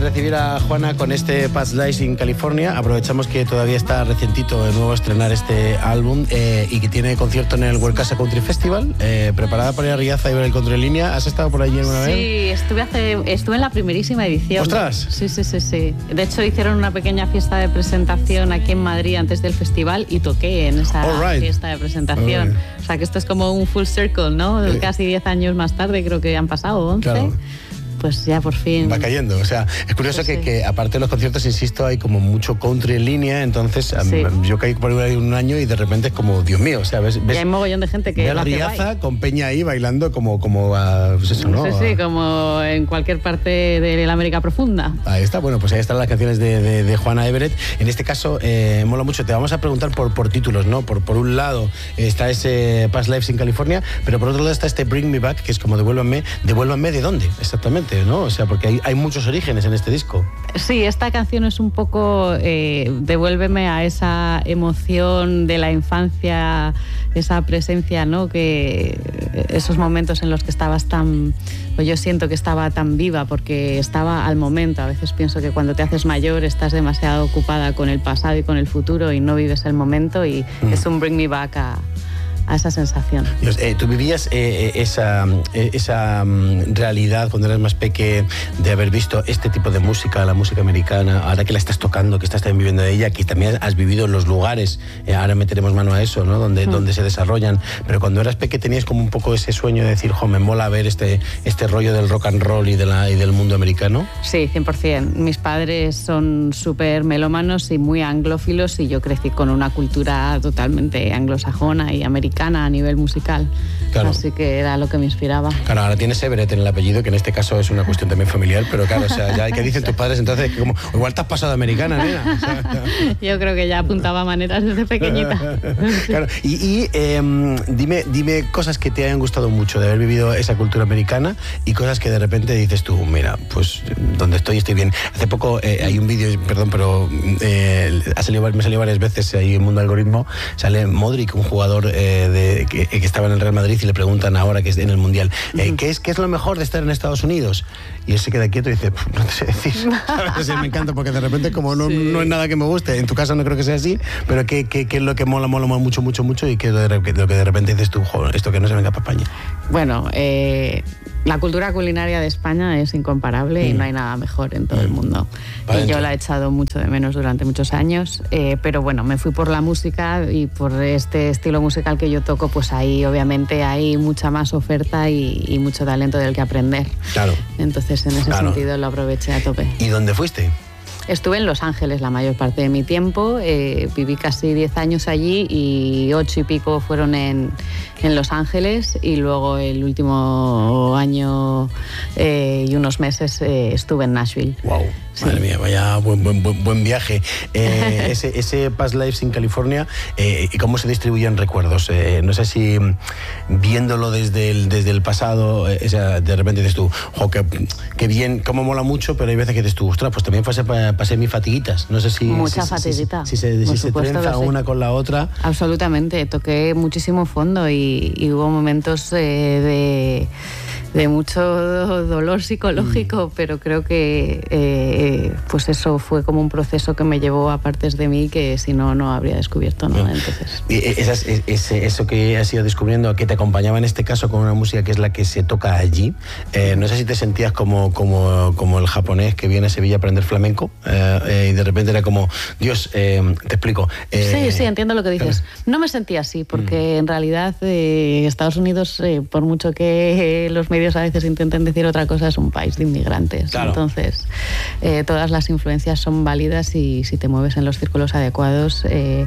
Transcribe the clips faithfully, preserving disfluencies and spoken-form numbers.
recibir a Juana con este Past Lives in California. Aprovechamos que todavía está recientito de nuevo a estrenar este álbum eh, y que tiene concierto en el World Casa Country Festival. Eh, ¿Preparada para ir a Riaza y ver el country en línea? ¿Has estado por allí alguna vez? Sí, estuve, hace, estuve en la primerísima edición. ¡Ostras! Sí, sí, sí, sí. De hecho, hicieron una pequeña fiesta de presentación aquí en Madrid antes del festival y toqué en esa right. fiesta de presentación. Right. O sea, que esto es como un full circle, ¿no? Eh. Casi diez años más tarde, creo que han pasado once. Claro. Pues ya por fin... Va cayendo, o sea, es curioso pues que, sí. que aparte de los conciertos, insisto, hay como mucho country en línea, entonces sí. yo caí por ahí un año y de repente es como, Dios mío, o sea, ves... ves y hay mogollón de gente que lo hace Riaza guay. Con Peña ahí bailando como, como a, pues eso, ¿no? Sí, sí, como en cualquier parte de la América profunda. Ahí está, bueno, pues ahí están las canciones de, de, de Juana Everett. En este caso, eh, mola mucho, te vamos a preguntar por, por títulos, ¿no? Por, por un lado está ese Past Lives in California, pero por otro lado está este Bring Me Back, que es como Devuélvanme. ¿Devuélvanme de dónde? Exactamente, ¿no? O sea, porque hay Hay muchos orígenes en este disco. Sí, esta canción es un poco eh, devuélveme a esa emoción de la infancia, esa presencia, ¿no? Que esos momentos en los que estabas tan, pues yo siento que estaba tan viva porque estaba al momento. A veces pienso que cuando te haces mayor estás demasiado ocupada con el pasado y con el futuro y no vives el momento y mm. es un bring me back a a esa sensación. Dios, eh, ¿tú vivías eh, esa, eh, esa um, realidad cuando eras más pequeña de haber visto este tipo de música, la música americana, ahora que la estás tocando, que estás también viviendo de ella, que también has vivido en los lugares, eh, ahora meteremos mano a eso, ¿no? Donde, mm. donde se desarrollan, pero cuando eras pequeña tenías como un poco ese sueño de decir, jo, me mola ver este, este rollo del rock and roll y, de la, y del mundo americano? Sí, cien por ciento. Mis padres son súper melómanos y muy anglófilos y yo crecí con una cultura totalmente anglosajona y americana a nivel musical, claro. Así que era lo que me inspiraba. Claro, ahora tienes Everett en el apellido, que en este caso es una cuestión también familiar, pero claro, o sea, ya, ¿qué dicen tus padres entonces? Que como, igual te has pasado de americana, nena. O sea, yo creo que ya apuntaba maneras desde pequeñita. Claro, y, y eh, dime, dime cosas que te hayan gustado mucho de haber vivido esa cultura americana y cosas que de repente dices tú, mira, pues donde estoy estoy bien. Hace poco eh, hay un vídeo, perdón, pero eh, ha salido, me salió varias veces ahí en Mundo Algoritmo, sale Modric, un jugador eh, de, que, que estaba en el Real Madrid y le preguntan ahora que es en el Mundial, eh, uh-huh. ¿qué, es, ¿qué es lo mejor de estar en Estados Unidos? Y él se queda quieto y dice, no te sé decir. ¿Sabes? Me encanta porque de repente como no, sí. no es nada que me guste, en tu caso no creo que sea así, pero ¿qué, qué, qué es lo que mola, mola, mola mucho, mucho, mucho y qué es lo, de, lo que de repente dices tú, joder, esto que no se venga para España? Bueno, eh... la cultura culinaria de España es incomparable mm. y no hay nada mejor en todo mm. el mundo. Para y yo la he echado mucho de menos durante muchos años, eh, pero bueno, me fui por la música y por este estilo musical que yo toco, pues ahí obviamente hay mucha más oferta y, y mucho talento del que aprender. Claro. Entonces, en ese claro. sentido lo aproveché a tope. ¿Y dónde fuiste? Estuve en Los Ángeles la mayor parte de mi tiempo, eh, viví casi diez años allí y ocho y pico fueron en, en Los Ángeles y luego el último año eh, y unos meses eh, estuve en Nashville. Wow. Sí. Madre mía, vaya buen, buen, buen, buen viaje. Eh, ese, ese Past Lives in California, eh, ¿y cómo se distribuyen recuerdos? Eh, no sé si viéndolo desde el, desde el pasado, eh, o sea, de repente dices tú, jo, qué, qué bien, cómo mola mucho, pero hay veces que dices tú, ostras, pues también pasé, pasé mis fatiguitas. No sé si... Mucha si, fatiguita. Si, si, si, si se trenza una con la otra. Absolutamente, toqué muchísimo fondo y, y hubo momentos eh, de... de mucho dolor psicológico, mm. pero creo que eh, pues eso fue como un proceso que me llevó a partes de mí que si no, no habría descubierto nada. No. Entonces... Esas, ese, eso que has ido descubriendo, que te acompañaba en este caso con una música que es la que se toca allí, eh, no sé si te sentías como, como, como el japonés que viene a Sevilla a aprender flamenco eh, eh, y de repente era como, Dios, eh, te explico. Eh, sí, sí, entiendo lo que dices. No me sentía así, porque mm. en realidad eh, Estados Unidos, eh, por mucho que eh, los medios a veces intenten decir otra cosa, es un país de inmigrantes. Claro. Entonces, eh, todas las influencias son válidas y si te mueves en los círculos adecuados, eh,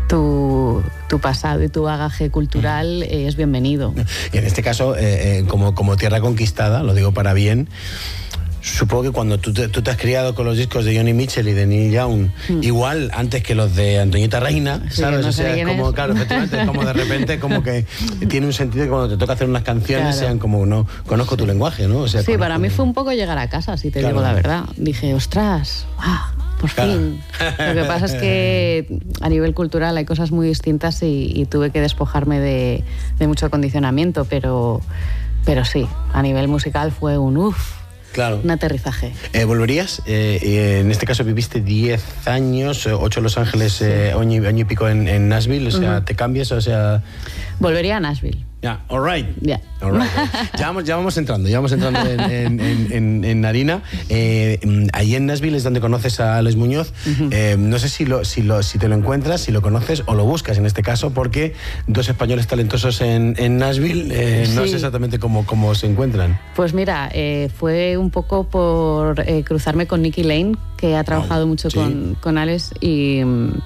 tu, tu pasado y tu bagaje cultural eh, es bienvenido. Y en este caso, eh, eh, como, como tierra conquistada, lo digo para bien, supongo que cuando tú te, tú te has criado con los discos de Johnny Mitchell y de Neil Young, mm. igual antes que los de Antoñita Reina, sí, ¿sabes? No o sea, es como, es. Claro, efectivamente, es como de repente como que tiene un sentido que cuando te toca hacer unas canciones claro. sean como, no, conozco tu lenguaje, ¿no? O sea, sí, conozco... para mí fue un poco llegar a casa, si te claro. digo la verdad. Dije, ostras, ¡ah! Por claro. fin. Lo que pasa es que a nivel cultural hay cosas muy distintas y, y tuve que despojarme de, de mucho condicionamiento, pero, pero sí, a nivel musical fue un uff. Claro. Un aterrizaje. Eh, ¿Volverías? Eh, eh, en este caso viviste diez años, ocho en Los Ángeles, sí. eh, año, año y pico en, en Nashville, o sea, uh-huh. ¿te cambias? O sea... Volvería a Nashville. Ya, yeah, all right. Yeah. All right. Ya, vamos, ya vamos entrando, ya vamos entrando en, en, en, en, en harina. Eh, ahí en Nashville es donde conoces a Alex Muñoz. Uh-huh. Eh, no sé si, lo, si, lo, si te lo encuentras, si lo conoces o lo buscas en este caso, porque dos españoles talentosos en, en Nashville, eh, sí. no sé exactamente cómo, cómo se encuentran. Pues mira, eh, fue un poco por eh, cruzarme con Nikki Lane, que ha trabajado oh, mucho sí. con, con Alex y...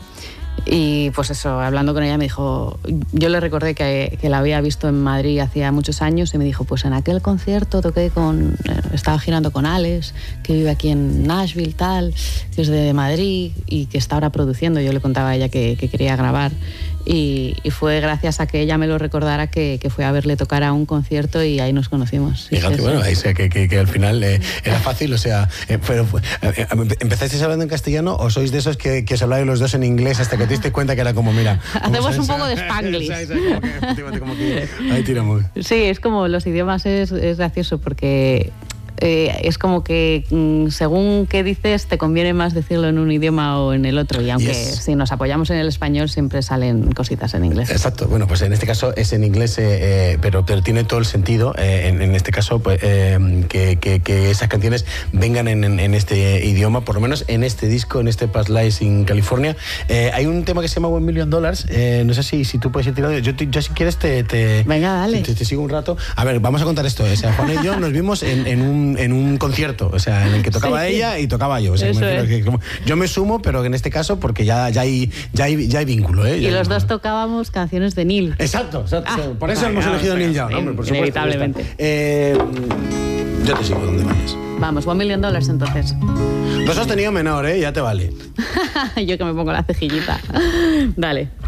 Y pues eso, hablando con ella me dijo, yo le recordé que, que la había visto en Madrid hacía muchos años y me dijo, pues en aquel concierto toqué con, estaba girando con Alex, que vive aquí en Nashville, tal, que es de Madrid y que está ahora produciendo. Yo le contaba a ella que, que quería grabar y, y fue gracias a que ella me lo recordara que, que fue a verle tocar a un concierto y ahí nos conocimos. Fíjate, sí, bueno, ahí sea que, que, que al final eh, era fácil, o sea, eh, pero eh, ¿empezasteis hablando en castellano o sois de esos que, que os habláis los dos en inglés hasta que te diste cuenta que era como, mira... Hacemos un poco de Spanglish. Como que ahí tiramos. Sí, es como los idiomas, es, es gracioso porque... Eh, es como que mm, según qué dices te conviene más decirlo en un idioma o en el otro y aunque yes. si nos apoyamos en el español siempre salen cositas en inglés. Exacto, bueno, pues en este caso es en inglés eh, eh, pero, pero tiene todo el sentido eh, en, en este caso pues, eh, que, que, que esas canciones vengan en, en, en este idioma, por lo menos en este disco, en este Past Lives in California. Eh, hay un tema que se llama One Million Dollars, eh, no sé si, si tú puedes ir tirando, yo, yo si quieres te, te, Venga, dale. te, te sigo un rato. A ver, vamos a contar esto, o sea, Juan y yo nos vimos en, en un en un concierto, o sea, en el que tocaba sí, ella y tocaba yo. O sea, me es. que, como, yo me sumo, pero en este caso porque ya, ya, hay, ya, hay, ya hay vínculo. ¿eh? Y ya los hay... dos tocábamos canciones de Neil. Exacto, exacto. Ah, por eso hemos elegido a Neil Young, ¿no? Por supuesto. Inevitablemente. Eh, yo te sigo donde vayas. Vamos, One Million Dollars entonces. Dos has tenido menor, ¿eh? Ya te vale. Yo que me pongo la cejillita. Dale.